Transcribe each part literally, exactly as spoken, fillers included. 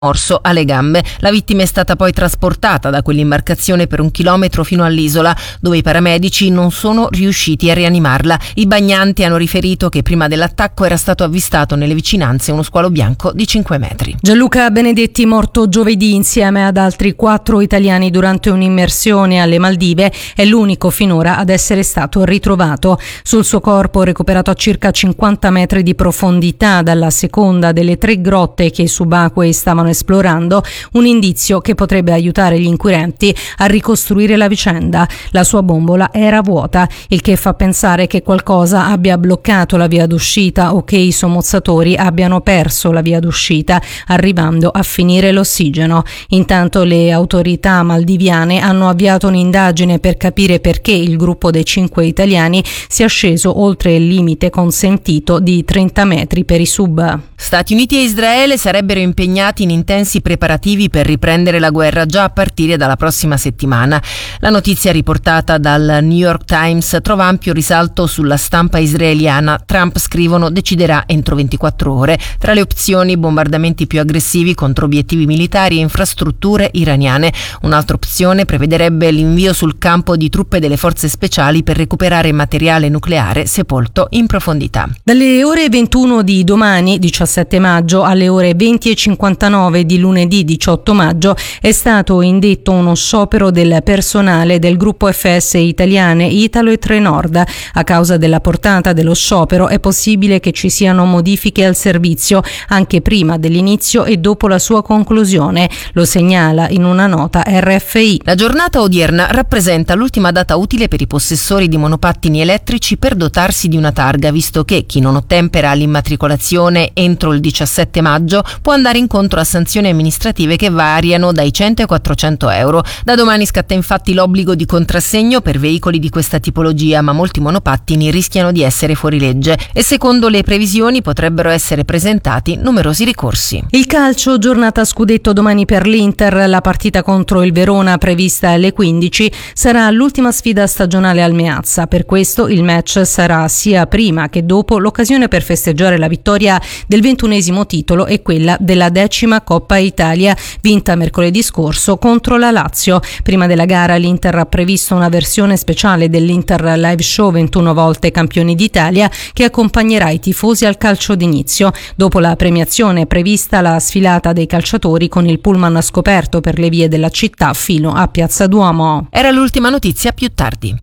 morso alle gambe. La vittima è stata poi trasportata da quell'imbarcazione per un chilometro fino all'isola, dove i paramedici non sono riusciti a rianimarla. I bagnanti hanno riferito che prima dell'attacco era stato avvistato nelle vicinanze uno squalo bianco di cinque metri. Gianluca Benedetti, morto giovedì insieme ad altri quattro italiani durante un'immersione alle Maldive, è l'unico finora ad essere stato ritrovato. Sul suo corpo, recuperato a circa cinquanta metri di profondità dalla seconda delle tre grotte che i subacquei stavano esplorando, un indizio che potrebbe aiutare gli inquirenti a ricostruire la vicenda. La sua bombola era vuota, il che fa pensare che qualcosa abbia bloccato la via d'uscita o che i sommozzatori abbiano perso la via d'uscita, arrivando a finire l'ossigeno. Intanto le autorità maldiviane hanno avviato un'indagine per capire perché il gruppo dei cinque italiani sia sceso oltre il limite consentito di trenta metri per i sub. Stati Uniti e Israele sarebbero impegnati in intensi preparativi per riprendere la guerra già a partire dalla prossima settimana. La notizia riportata dal New York Times trova ampio risalto sulla stampa israeliana. Trump, scrivono, deciderà entro ventiquattro ore. Tra le opzioni, bombardamenti più aggressivi contro obiettivi militari e infrastrutture iraniane. Un'altra opzione prevederebbe l'invio sul campo di truppe delle forze speciali per recuperare materiale nucleare sepolto in profondità. Dalle ore ventuno di domani, diciassette maggio, alle ore venti e cinquantanove di lunedì diciotto maggio è stato indetto uno sciopero del personale del gruppo F S Italiane, Italo e Trenord. A causa della portata dello sciopero è possibile che ci siano modifiche al servizio anche prima dell'inizio e dopo la sua conclusione, lo segnala in una nota R F I. La giornata odierna rappresenta l'ultima data utile per i possessori di monopattini elettrici per dotarsi di una targa, visto che chi non ottempera all'immatricolazione entro il diciassette maggio può andare incontro a sanzioni amministrative che variano dai cento ai quattrocento euro. Da domani scatta infatti l'obbligo di contrassegno per veicoli di questa tipologia, ma molti monopattini rischiano di essere fuori legge e secondo le previsioni potrebbero essere presentati numerosi ricorsi. Il calcio, giornata scudetto domani per l'Inter. La partita contro il Verona, prevista alle quindici, sarà l'ultima sfida stagionale al Meazza. Per questo il match sarà sia prima che dopo l'occasione per festeggiare la vittoria del ventunesimo titolo e quella della decima Coppa Italia, vinta mercoledì scorso contro la Lazio. Prima della gara l'Inter ha previsto una versione speciale dell'Inter Live Show ventuno volte campioni d'Italia che accompagnerà i tifosi al calcio d'inizio. Dopo la premiazione è prevista la sfilata dei calciatori con il pullman scoperto per le vie della città fino a Piazza Duomo. Era l'ultima notizia, più tardi.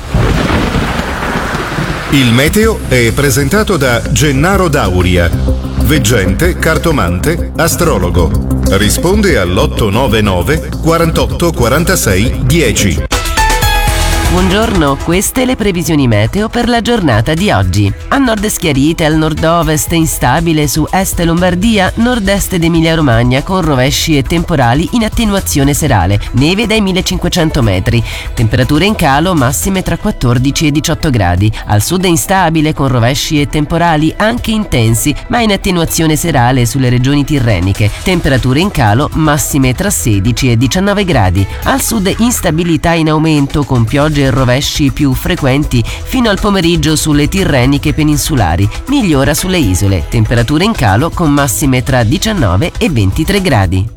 Il meteo è presentato da Gennaro Dauria, veggente, cartomante, astrologo. Risponde all'otto nove nove quarantotto quarantasei dieci. Buongiorno, queste le previsioni meteo per la giornata di oggi. A nord schiarite, al nord-ovest instabile su est Lombardia, nord-est d'Emilia Romagna con rovesci e temporali in attenuazione serale, neve dai millecinquecento metri, temperature in calo massime tra quattordici e diciotto gradi. Al sud è instabile con rovesci e temporali anche intensi, ma in attenuazione serale sulle regioni tirreniche, temperature in calo massime tra sedici e diciannove gradi. Al sud instabilità in aumento con piogge e rovesci più frequenti fino al pomeriggio sulle tirreniche peninsulari, migliora sulle isole, temperature in calo con massime tra diciannove e ventitré gradi.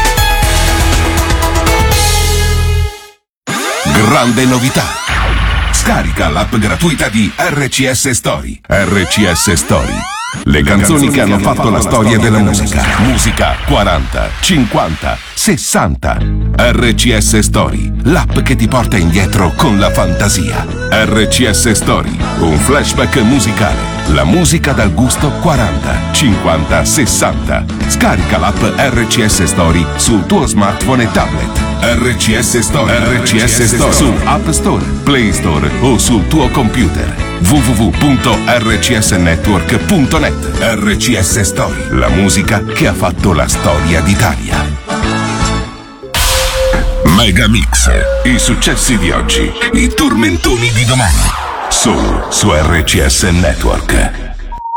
Grande novità! Scarica l'app gratuita di R C S Story. R C S Story. Le canzoni che hanno fatto la storia della musica. Musica quaranta, cinquanta, sessanta. R C S Story, l'app che ti porta indietro con la fantasia. R C S Story, un flashback musicale. La musica dal gusto quaranta, cinquanta, sessanta. Scarica l'app R C S Story sul tuo smartphone e tablet. R C S Story, R C S Story su App Store, Play Store o sul tuo computer. w w w punto r c s network punto net. R C S Story, la musica che ha fatto la storia d'Italia. Megamix, i successi di oggi, i tormentoni di domani, solo su R C S Network.